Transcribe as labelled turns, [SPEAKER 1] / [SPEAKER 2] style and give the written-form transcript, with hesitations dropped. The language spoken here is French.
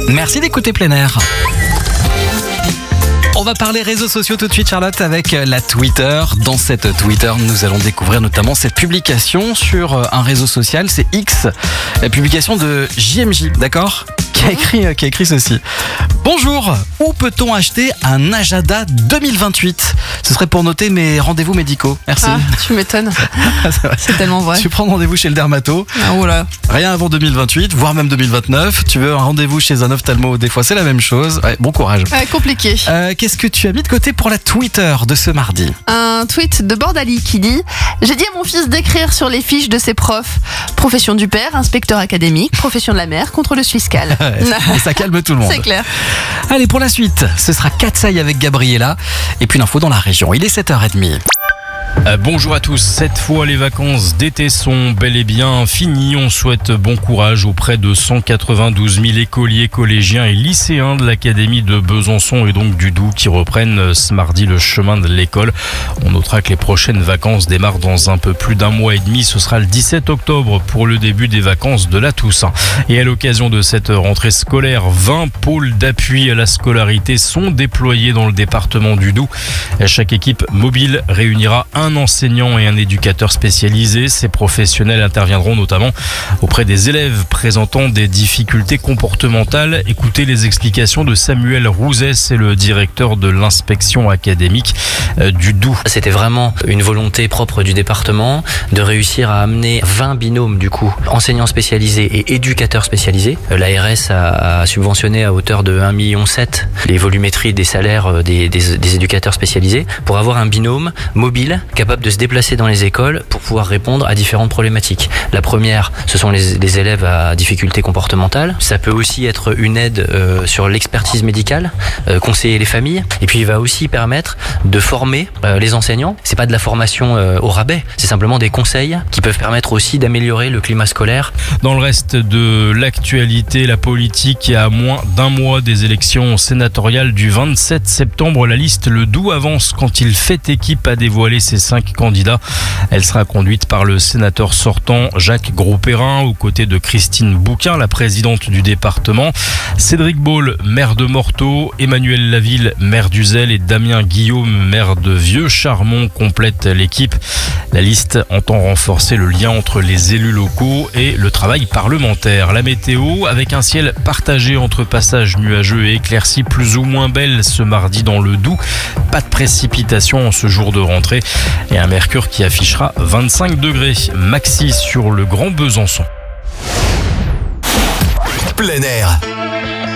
[SPEAKER 1] Merci d'écouter Plein Air. On va parler réseaux sociaux tout de suite, Charlotte, avec la Twitter. Dans cette Twitter, nous allons découvrir notamment cette publication sur un réseau social, c'est X, la publication de JMJ, d'accord ? Qui a écrit ceci. Bonjour, où peut-on acheter un agenda 2028 ? Ce serait pour noter mes rendez-vous médicaux. Merci.
[SPEAKER 2] Ah, tu m'étonnes. C'est tellement vrai.
[SPEAKER 1] Tu prends rendez-vous chez le dermato.
[SPEAKER 2] Ah, oula.
[SPEAKER 1] Rien avant 2028, voire même 2029. Tu veux un rendez-vous chez un ophtalmo, des fois c'est la même chose. Ouais, bon courage.
[SPEAKER 2] Compliqué.
[SPEAKER 1] Qu'est-ce que tu as mis de côté pour la Twitter de ce mardi ?
[SPEAKER 2] Un tweet de Bordali qui dit « J'ai dit à mon fils d'écrire sur les fiches de ses profs. Profession du père, inspecteur académique, profession de la mère, contrôleuse fiscale. »
[SPEAKER 1] Et ça calme tout le monde.
[SPEAKER 2] C'est clair.
[SPEAKER 1] Allez, pour la suite, ce sera Katsai avec Gabriella. Et puis l'info dans la région. Il est 7h30.
[SPEAKER 3] Bonjour à tous, cette fois les vacances d'été sont bel et bien finies. On souhaite bon courage auprès de 192 000 écoliers, collégiens et lycéens de l'académie de Besançon et donc du Doubs qui reprennent ce mardi le chemin de l'école. On notera que les prochaines vacances démarrent dans un peu plus d'un mois et demi. Ce sera le 17 octobre pour le début des vacances de la Toussaint. Et à l'occasion de cette rentrée scolaire, 20 pôles d'appui à la scolarité sont déployés dans le département du Doubs. Chaque équipe mobile réunira un enseignant et un éducateur spécialisé. Ces professionnels interviendront notamment auprès des élèves présentant des difficultés comportementales. Écoutez les explications de Samuel Rouzet, c'est le directeur de l'inspection académique du Doubs.
[SPEAKER 4] C'était vraiment une volonté propre du département de réussir à amener 20 binômes du coup, enseignants spécialisés et éducateurs spécialisés. L'ARS a subventionné à hauteur de 1,7 million les volumétries des salaires des éducateurs spécialisés pour avoir un binôme mobile capable de se déplacer dans les écoles pour pouvoir répondre à différentes problématiques. La première, ce sont les élèves à difficultés comportementales. Ça peut aussi être une aide sur l'expertise médicale, conseiller les familles. Et puis il va aussi permettre de former les enseignants. C'est pas de la formation au rabais, c'est simplement des conseils qui peuvent permettre aussi d'améliorer le climat scolaire.
[SPEAKER 3] Dans le reste de l'actualité, la politique, à moins d'un mois des élections sénatoriales du 27 septembre, la liste Le Doubs avance quand il fait équipe à dévoiler ses 5 candidats. Elle sera conduite par le sénateur sortant Jacques Grosperrin aux côtés de Christine Bouquin, la présidente du département, Cédric Beaule, maire de Morteau, Emmanuel Laville, maire d'Uzel et Damien Guillaume, maire de Vieux-Charmont complètent l'équipe. La liste entend renforcer le lien entre les élus locaux et le travail parlementaire. La météo, avec un ciel partagé entre passages nuageux et éclaircies plus ou moins belles ce mardi dans le Doubs. Pas de précipitation en ce jour de rentrée et un mercure qui affichera 25 degrés maxi sur le Grand Besançon.
[SPEAKER 5] Plein air.